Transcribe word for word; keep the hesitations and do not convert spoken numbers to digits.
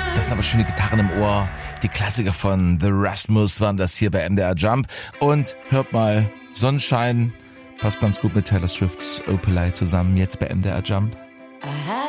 Das sind aber schöne Gitarren im Ohr. Die Klassiker von The Rasmus waren das hier bei M D R Jump. Und hört mal, Sonnenschein passt ganz gut mit Taylor Swifts Opalite zusammen, jetzt bei M D R Jump. I had